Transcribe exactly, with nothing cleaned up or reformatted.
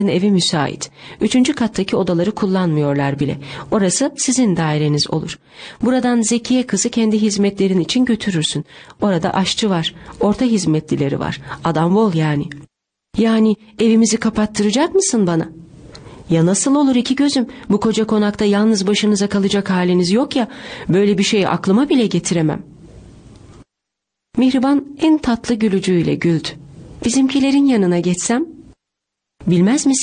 evi müsait. Üçüncü kattaki odaları kullanmıyorlar bile. Orası sizin daireniz olur. Buradan Zekiye kızı kendi hizmetlerin için götürürsün. Orada aşçı var, orta hizmetlileri var. Adam bol yani. Yani evimizi kapattıracak mısın bana? Ya nasıl olur iki gözüm? Bu koca konakta yalnız başınıza kalacak haliniz yok ya. Böyle bir şey aklıma bile getiremem. Mihriban en tatlı gülücüğüyle güldü. Bizimkilerin yanına geçsem? Bilmez misin?